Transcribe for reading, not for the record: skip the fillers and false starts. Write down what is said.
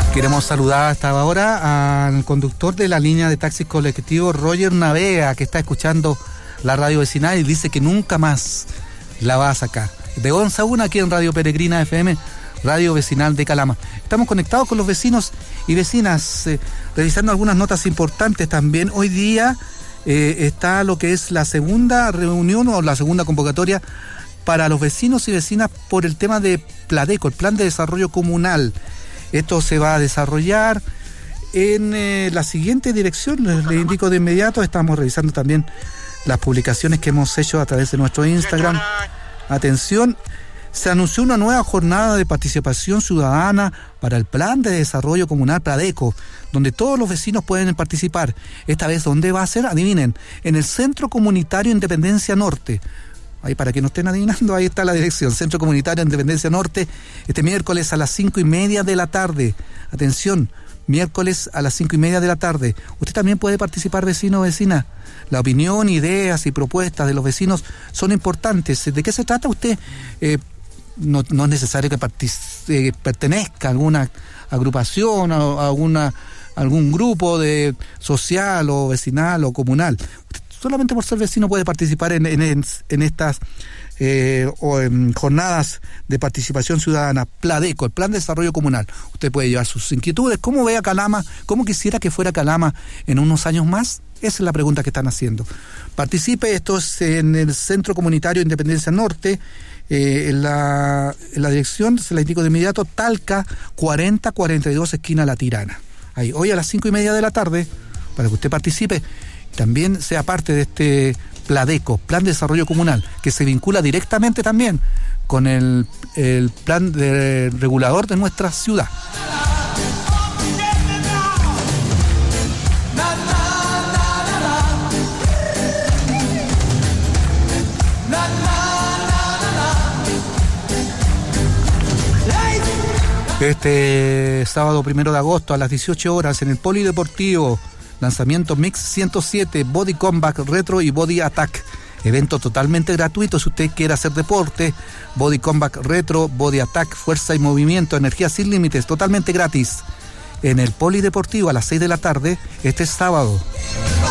Queremos saludar hasta ahora al conductor de la línea de taxis colectivo, Roger Navea, que está escuchando la radio vecinal y dice que nunca más la va a sacar. De 11 a 1 aquí en Radio Peregrina FM, radio vecinal de Calama. Estamos conectados con los vecinos y vecinas, revisando algunas notas importantes también. Hoy día está lo que es la segunda reunión o la segunda convocatoria para los vecinos y vecinas por el tema de Pladeco, el Plan de Desarrollo Comunal. Esto se va a desarrollar en la siguiente dirección, les indico de inmediato. Estamos revisando también las publicaciones que hemos hecho a través de nuestro Instagram. Atención, se anunció una nueva jornada de participación ciudadana para el Plan de Desarrollo Comunal Pladeco, donde todos los vecinos pueden participar. Esta vez, ¿dónde va a ser? Adivinen, en el Centro Comunitario Independencia Norte. Ahí, para que no estén adivinando, ahí está la dirección, Centro Comunitario Independencia Norte, este miércoles a las 5:30 de la tarde. Atención, miércoles a las 5:30 de la tarde. Usted también puede participar, vecino o vecina. La opinión, ideas y propuestas de los vecinos son importantes. ¿De qué se trata usted? No es necesario que pertenezca a alguna agrupación, a algún grupo social o vecinal o comunal. Solamente por ser vecino puede participar en estas jornadas de participación ciudadana. Pladeco, el Plan de Desarrollo Comunal. Usted puede llevar sus inquietudes. ¿Cómo ve a Calama? ¿Cómo quisiera que fuera Calama en unos años más? Esa es la pregunta que están haciendo. Participe, esto es en el Centro Comunitario Independencia Norte, en la dirección, se la indico de inmediato, Talca 4042, esquina La Tirana. Ahí, hoy a las 5:30 de la tarde, para que usted participe, también sea parte de este Pladeco, Plan de Desarrollo Comunal, que se vincula directamente también con el plan regulador de nuestra ciudad. Este sábado 1 de agosto a las 18 horas en el Polideportivo, lanzamiento Mix 107, Body Combat Retro y Body Attack. Evento totalmente gratuito si usted quiere hacer deporte. Body Combat Retro, Body Attack, fuerza y movimiento, energía sin límites, totalmente gratis. En el Polideportivo a las 6 de la tarde, este sábado.